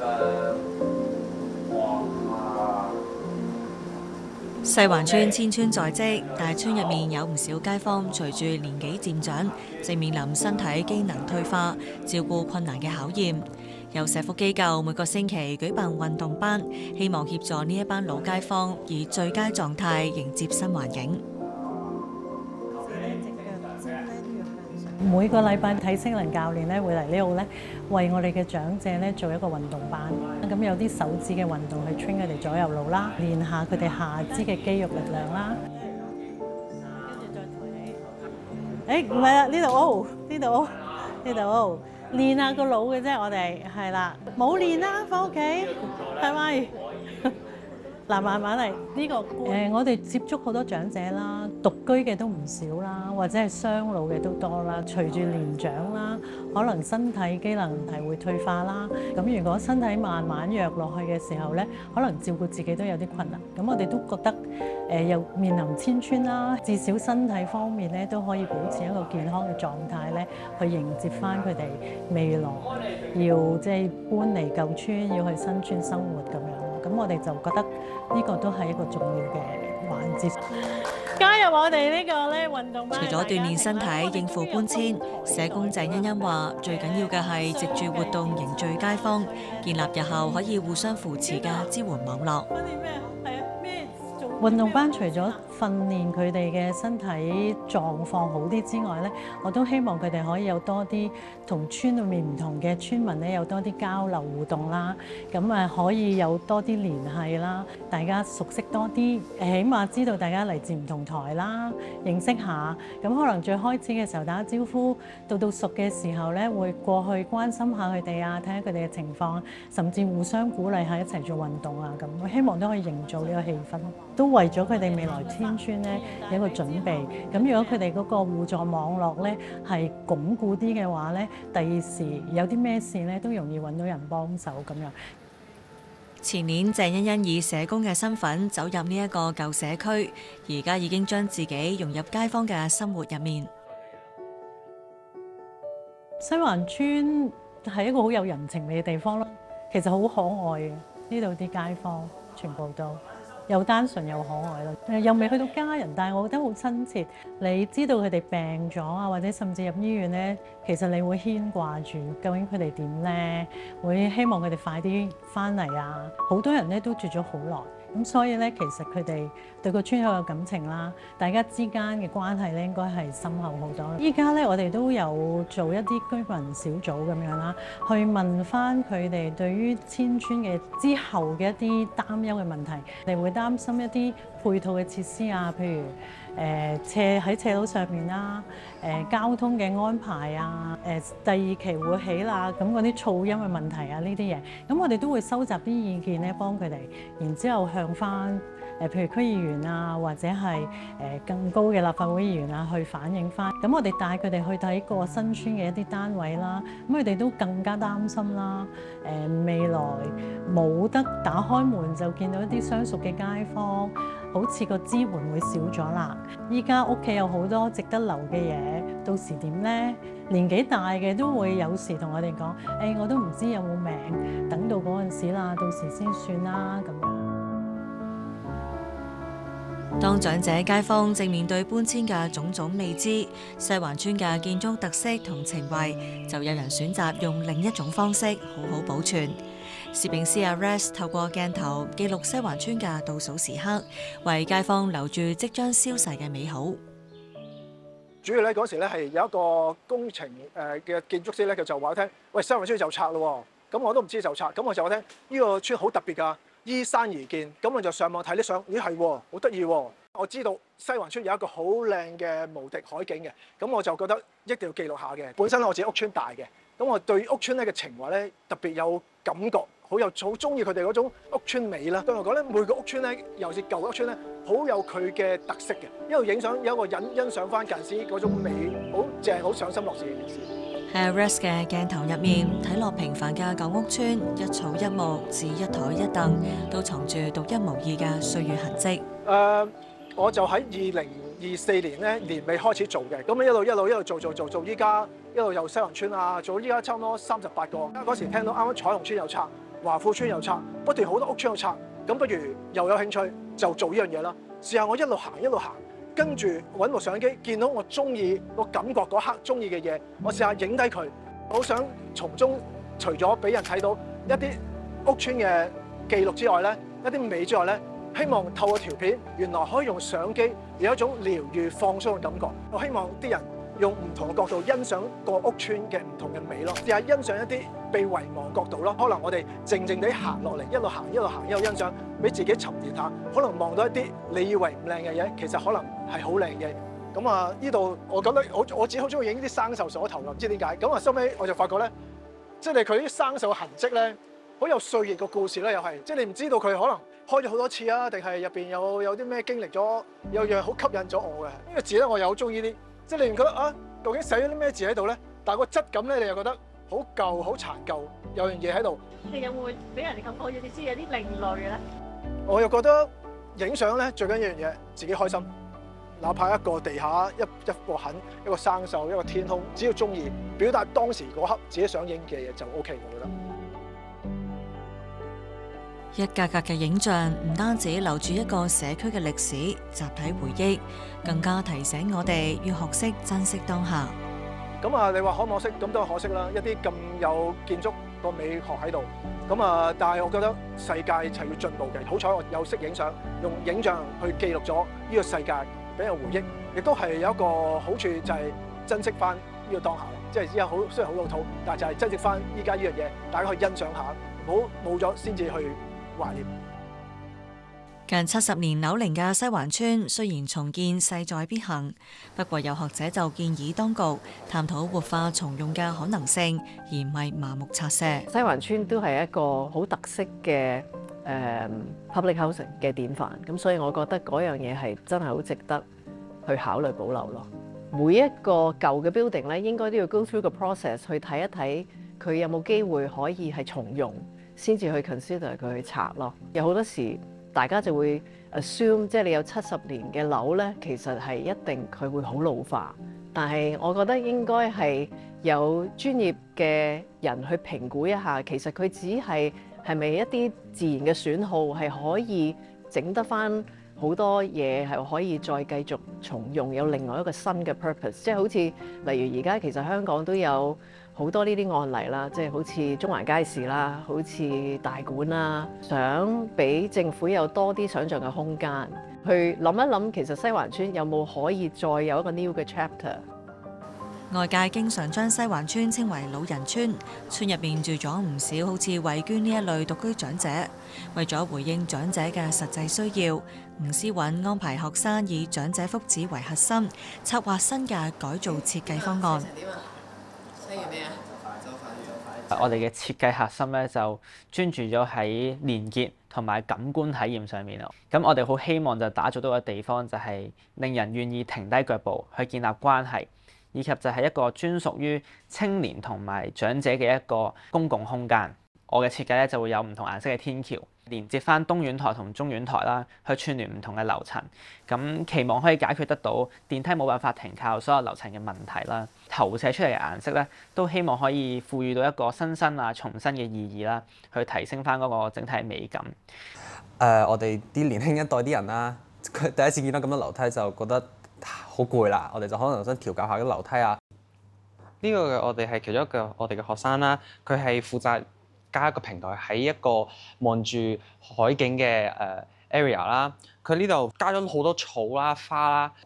西環村千村在即，但村入面有唔少街坊隨住年紀漸長，正面臨身體機能退化、照顧困難嘅考驗。有社福機構每個星期舉辦運動班，希望協助呢一班老街坊以最佳狀態迎接新環境。 每個禮拜體適能教練咧會嚟呢度咧，為我哋嘅長者咧做一個運動班。咁有啲手指嘅運動去 train 佢哋左右腦啦，練下佢哋下肢嘅肌肉力量啦。跟住再抬起。唔係啦，呢度 O， 呢度 O， 呢度 O， 練下個腦嘅啫，我哋係啦，冇練啦，返屋企係咪？嗱，慢慢嚟呢個我哋接觸好多長者啦，獨居嘅都唔少啦，或者係雙老嘅都多啦。隨住年長啦，可能身體機能係會退化啦。咁如果身體慢慢弱落去嘅時候咧，可能照顧自己都有啲困難。咁我哋都覺得又面臨千村啦，至少身體方面咧都可以保持一個健康嘅狀態咧，去迎接翻佢哋未來要即係搬離舊村，要去新村生活咁樣。咁我哋就覺得呢個都係一個重要嘅環節。加入我哋呢個咧運動班。除咗鍛鍊身體應付搬遷，社工鄭欣欣話：最緊要嘅係藉住活動凝聚街坊，建立日後可以互相扶持嘅支援網絡。 運動班除咗訓練佢哋嘅身體狀況好啲之外咧，我都希望佢哋可以有多啲同村裏面唔同嘅村民咧有多啲交流互動啦，咁可以有多啲聯繫啦，大家熟悉多啲，起碼知道大家嚟自唔同台啦，認識下，咁可能最開始嘅時候打招呼，到熟嘅時候咧會過去關心下佢哋啊，睇下佢哋嘅情況，甚至互相鼓勵下一齊做運動啊，咁我希望都可以營造呢個氣氛，都為咗佢哋未來遷村咧有一個準備。咁如果佢哋嗰個互助網絡咧係鞏固啲嘅話咧，第二時有啲咩事咧都容易揾到人幫手咁樣。 前年鄭欣欣以社工嘅身份走入呢一個舊社區，而家已經將自己融入街坊嘅生活入面。 西環村係一個好有人情味嘅地方咯，其實好可愛嘅，呢度啲街坊全部都又單純又可愛咯，又未去到家人，但係我覺得好親切。你知道佢哋病咗啊，或者甚至入醫院咧，其實你會牽掛住究竟佢哋點咧，會希望佢哋快啲翻嚟啊！好多人咧都住咗好耐。咁所以咧，其實佢哋對個村好有感情啦，大家之間嘅關係咧應該係深厚好多。依家咧，我哋都有做一啲居民小組咁樣啦，去問翻佢哋對於遷村嘅之後嘅一啲擔憂嘅問題，你會擔心一啲配套嘅設施啊，譬如斜路上面啦，交通嘅安排啊，第二期會起啦，咁嗰啲噪音嘅問題啊，呢啲嘢，咁我哋都會收集啲意見咧，幫佢哋，然之後向翻譬如區議員啊，或者係更高嘅立法會議員啊，去反映翻。咁我哋帶佢哋去睇過新村嘅一啲單位啦，咁佢哋都更加擔心啦。未來冇得打開門就見到一啲相熟嘅街坊，好似個支援會少咗啦。依家屋企有好多值得留嘅嘢，到時點呢？年紀大嘅都會有時同我哋講：我都唔知有冇命，等到嗰陣時啦，到時先算啦咁樣。 當長者街坊正面對搬遷嘅種種未知，西環村嘅建築特色同情懷，就有人選擇用另一種方式好好保存。攝影師阿 Rex 透過鏡頭記錄西環村嘅倒數時刻，為街坊留住即將消逝嘅美好。 主要咧嗰時咧係有一個工程嘅建築師咧，佢就話我聽：喂，西環村就拆咯喎！咁我都唔知就拆，咁我就話聽呢個村好特別㗎。依山而建，咁我就上網睇啲相，咦係喎，好得意喎！我知道西環村有一個好靚嘅無敵海景嘅，咁我就覺得一定要記錄下嘅。本身我自己屋村大嘅，咁我對屋村咧嘅情懷咧特別有感覺，好中意佢哋嗰種屋村美啦。對我講咧，每個屋村咧，尤其是舊屋村咧，好有佢嘅特色嘅。一路影相，有一個人欣賞翻近時嗰種美，好正，好賞心樂事嘅件事。 喺 Rex 嘅鏡頭入面，睇落平凡嘅舊屋村，一草一木至一台一凳，都藏住獨一無二嘅歲月痕跡。 我就喺2024年咧年尾開始做嘅，咁一路做，依家一路有西環村啊，做依家差唔多38個。嗰時聽到啱啱彩虹村有拆， 華富村又拆，不斷好多屋村又拆，咁不如又有興趣就做呢樣嘢啦。試下我一路行一路行，跟住揾部相機，見到我中意個感覺嗰刻中意嘅嘢，我試下影低佢。好想從中除咗俾人睇到一啲屋村嘅記錄之外咧，一啲美之外咧，希望透過條片，原來可以用相機有一種療愈放鬆嘅感覺。我希望啲人用唔同嘅角度欣賞個屋村嘅唔同嘅美咯，試下欣賞一啲被遺忘角度咯。可能我哋靜靜地行落嚟，一路行一路行一路欣賞，俾自己沉澱下，可能望到一啲你以為唔靚嘅嘢，其實可能係好靚嘅。咁啊，呢度我覺得我自己好中意影啲生鏽鎖頭，唔知點解。咁啊，收尾我就發覺咧，即係佢啲生鏽嘅痕跡咧，好有歲月嘅故事咧，又係即係你唔知道佢可能開咗好多次啊，定係入邊有啲咩經歷咗，有樣好吸引咗我嘅。呢個字咧，我又好中意啲，即係你唔覺得啊？究竟寫咗啲咩字喺度咧？但係個質感咧，你又覺得好舊、好殘舊，有樣嘢喺度。 你有冇俾人哋感覺好似你知有啲另類嘅咧？ 我又覺得影相咧最緊要一樣嘢，自己開心。哪怕一個地下一個痕、一個生鏽、一個天空，只要中意表達當時嗰刻自己想影嘅嘢就 OK， 我覺得。 一格格嘅影像唔單止留住一個社區嘅歷史、集體回憶，更加提醒我哋要學識珍惜當下。 咁啊，你話可唔可惜？咁都係可惜啦。一啲咁有建築個美學喺度，咁啊，但係我覺得世界係要進步嘅。好彩我有識影相，用影像去記錄咗呢個世界，俾人回憶，亦都係有一個好處就係珍惜翻呢個當下。即係依家好雖然好老土，但係就係珍惜翻依家呢樣嘢，大家可以欣賞下，唔好冇咗先至去懷念。 近70年樓齡嘅西環村雖然重建勢在必行，不過有學者就建議當局探討活化重用嘅可能性，而唔係麻木拆卸。 西環村都係一個好特色嘅public housing 嘅典範，咁所以我覺得嗰樣嘢係真係好值得去考慮保留咯。每一個舊嘅 building 咧，應該都要 go through 個 process 去睇一睇佢有冇機會可以係重用，先至去 consider 佢去拆咯。有好多時大家就會 assume， 即係你有70年嘅樓咧，其實係一定佢會好老化。但係我覺得應該係有專業嘅人去評估一下，其實佢只係咪一啲自然嘅損耗係可以整得返好多嘢，係可以再繼續重用，有另外一個新嘅 purpose。即係好似例如而家其實香港都有好多呢啲案例啦，即係好似中環街市啦，好似大館啦，想俾政府有多啲想像嘅空間，去諗一諗其實西環村有冇可以再有一個 new 嘅 chapter。 外界經常將西環村稱為老人村，村入面住咗唔少好似慧娟呢一類獨居長者。為咗回應長者嘅實際需要，吳思韻安排學生以長者福祉為核心，策劃新嘅改造設計方案。 我哋嘅設計核心咧就專注咗喺連結同埋感官體驗上面咯。咁我哋好希望就打造到個地方，就係令人願意停低腳步去建立關係，以及就係一個專屬於青年同埋長者嘅一個公共空間。我嘅設計咧就會有唔同顏色嘅天橋，連接翻東苑台同中苑台啦，去串聯唔同嘅樓層。咁期望可以解決得到電梯冇辦法停靠所有樓層嘅問題啦。投射出嚟嘅顏色咧，都希望可以賦予到一個新生啊、重新嘅意義啦，去提升翻嗰個整體美感。 我哋啲年輕一代啲人啦，佢第一次見到咁多樓梯就覺得好攰啦，我哋就可能想調教下啲樓梯啊。 呢個我哋係其中一個我哋嘅學生啦，佢係負責加一個平台喺一個望住海景嘅area 啦。佢呢度加咗好多草啦、花啦。